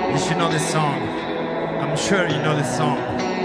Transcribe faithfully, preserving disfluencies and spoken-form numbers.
You should know this song. I'm sure you know this song.